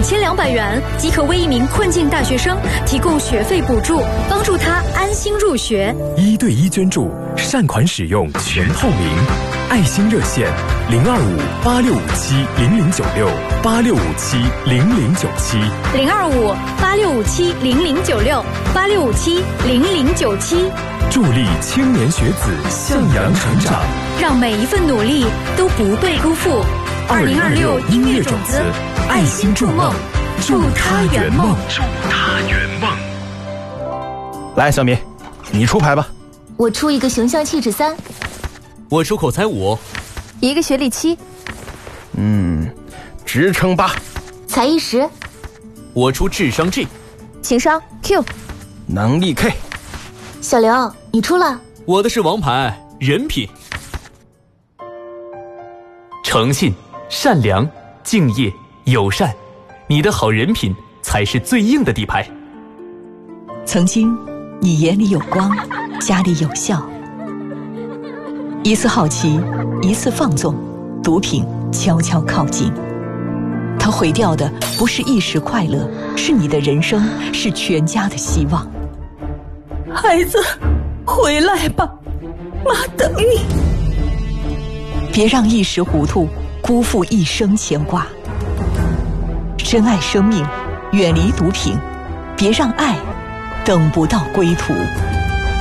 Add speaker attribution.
Speaker 1: 5200元即可为一名困境大学生提供学费补助，帮助他安心入学。
Speaker 2: 1对1捐助，善款使用全透明。爱心热线
Speaker 1: 025-8657-0096，865-8657-0096，865-8657-0097，
Speaker 2: 助力青年学子向阳成长，
Speaker 1: 让每一份努力都不被辜负。2026音乐种子，爱心筑梦，祝他圆梦，祝他圆梦。
Speaker 3: 来，小米，你出牌吧。
Speaker 4: 我出一个形象气质3，
Speaker 5: 我出口才5，
Speaker 4: 一个学历7，
Speaker 3: 职称8，
Speaker 4: 才艺10，
Speaker 5: 我出智商 G，
Speaker 4: 情商 Q，
Speaker 3: 能力 K。
Speaker 4: 小刘，你出了。
Speaker 5: 我的是王牌人品，诚信、善良、敬业、友善，你的好人品才是最硬的底牌。
Speaker 6: 曾经你眼里有光，家里有笑，一次好奇，一次放纵，毒品悄悄靠近。它毁掉的不是一时快乐，是你的人生，是全家的希望。
Speaker 7: 孩子，回来吧，妈等你。
Speaker 6: 别让一时糊涂辜负一生牵挂。珍爱生命，远离毒品，别让爱等不到归途。